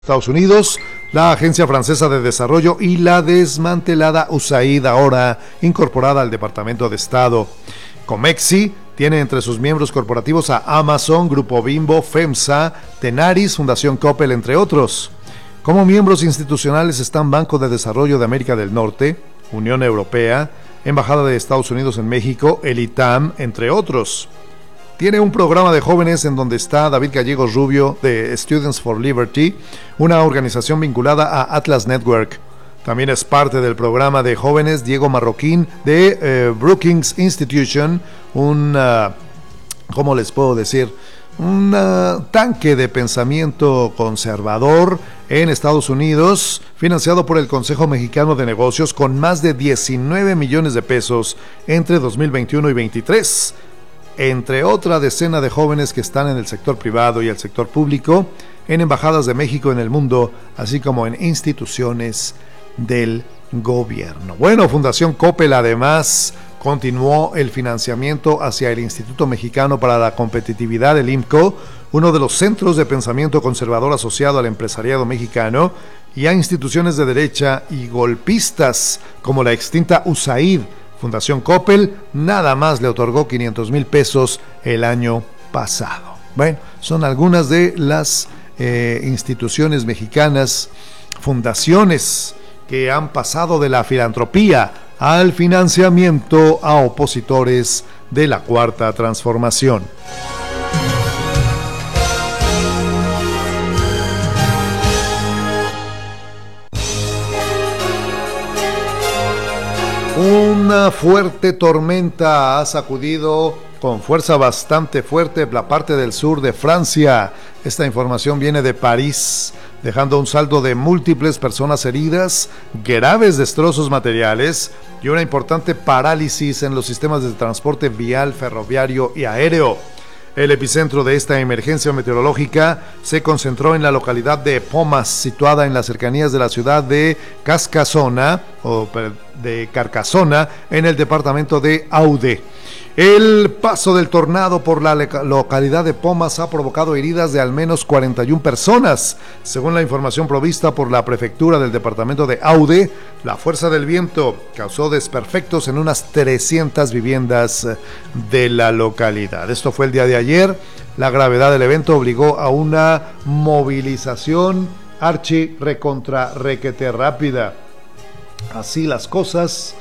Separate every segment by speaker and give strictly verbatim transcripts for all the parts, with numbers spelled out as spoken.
Speaker 1: Estados Unidos, la Agencia Francesa de Desarrollo y la desmantelada U S A I D, ahora incorporada al Departamento de Estado. Comexi tiene entre sus miembros corporativos a Amazon, Grupo Bimbo, FEMSA, Tenaris, Fundación Coppel, entre otros. Como miembros institucionales están Banco de Desarrollo de América del Norte, Unión Europea, Embajada de Estados Unidos en México, el I T A M, entre otros. Tiene un programa de jóvenes en donde está David Gallegos Rubio de Students for Liberty, una organización vinculada a Atlas Network. También es parte del programa de jóvenes Diego Marroquín de eh, Brookings Institution, un, uh, ¿cómo les puedo decir? Un uh, tanque de pensamiento conservador en Estados Unidos, financiado por el Consejo Mexicano de Negocios con más de diecinueve millones de pesos entre dos mil veintiuno y veintitrés. Entre otra decena de jóvenes que están en el sector privado y el sector público, en embajadas de México en el mundo, así como en instituciones del gobierno. Bueno, Fundación Coppel además continuó el financiamiento hacia el Instituto Mexicano para la Competitividad, el I M C O, uno de los centros de pensamiento conservador asociado al empresariado mexicano, y a instituciones de derecha y golpistas como la extinta U S A I D. Fundación Coppel nada más le otorgó quinientos mil pesos el año pasado. Bueno, son algunas de las eh, instituciones mexicanas, fundaciones que han pasado de la filantropía al financiamiento a opositores de la Cuarta Transformación. Una fuerte tormenta ha sacudido con fuerza bastante fuerte la parte del sur de Francia. Esta información viene de París, dejando un saldo de múltiples personas heridas, graves destrozos materiales y una importante parálisis en los sistemas de transporte vial, ferroviario y aéreo. El epicentro de esta emergencia meteorológica se concentró en la localidad de Pomas, situada en las cercanías de la ciudad de Carcassona, o de Carcassona, en el departamento de Aude. El paso del tornado por la localidad de Pomas ha provocado heridas de al menos cuarenta y una personas. Según la información provista por la prefectura del departamento de Aude, la fuerza del viento causó desperfectos en unas trescientas viviendas de la localidad. Esto fue el día de ayer. La gravedad del evento obligó a una movilización archi recontra requete rápida. Así las cosas.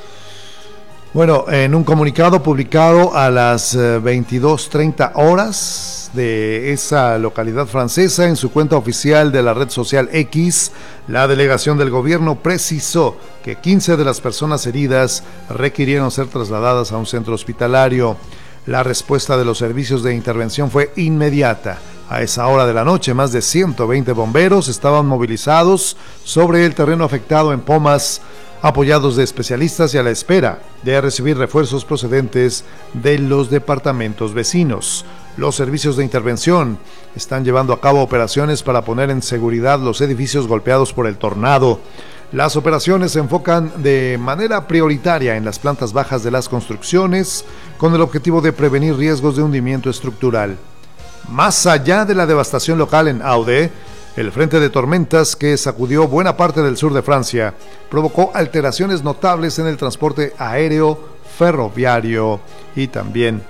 Speaker 1: Bueno, en un comunicado publicado a las veintidós treinta horas de esa localidad francesa en su cuenta oficial de la red social X, la delegación del gobierno precisó que quince de las personas heridas requirieron ser trasladadas a un centro hospitalario. La respuesta de los servicios de intervención fue inmediata. A esa hora de la noche, más de ciento veinte bomberos estaban movilizados sobre el terreno afectado en Pomas, apoyados de especialistas y a la espera de recibir refuerzos procedentes de los departamentos vecinos. Los servicios de intervención están llevando a cabo operaciones para poner en seguridad los edificios golpeados por el tornado. Las operaciones se enfocan de manera prioritaria en las plantas bajas de las construcciones, con el objetivo de prevenir riesgos de hundimiento estructural. Más allá de la devastación local en Aude, el frente de tormentas que sacudió buena parte del sur de Francia provocó alteraciones notables en el transporte aéreo, ferroviario y también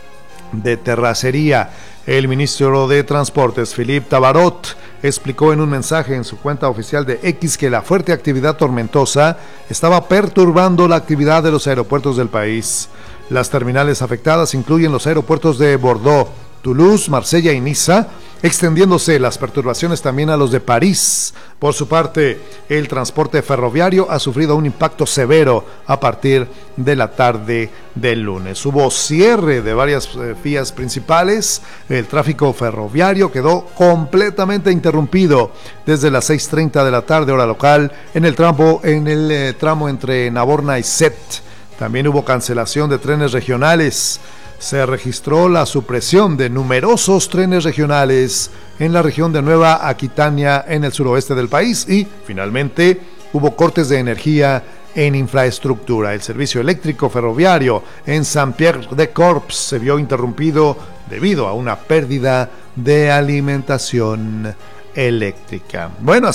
Speaker 1: de terracería. El ministro de Transportes, Philippe Tabarot, explicó en un mensaje en su cuenta oficial de X que la fuerte actividad tormentosa estaba perturbando la actividad de los aeropuertos del país. Las terminales afectadas incluyen los aeropuertos de Bordeaux, Toulouse, Marsella y Niza, extendiéndose las perturbaciones también a los de París. Por su parte, el transporte ferroviario ha sufrido un impacto severo a partir de la tarde del lunes. Hubo cierre de varias eh, vías principales. El tráfico ferroviario quedó completamente interrumpido desde las seis treinta de la tarde hora local en el tramo, en el eh, tramo entre Navorna y Sète. También hubo cancelación de trenes regionales. Se registró la supresión de numerosos trenes regionales en la región de Nueva Aquitania en el suroeste del país y, finalmente, hubo cortes de energía en infraestructura. El servicio eléctrico ferroviario en Saint-Pierre-de-Corps se vio interrumpido debido a una pérdida de alimentación eléctrica. Bueno,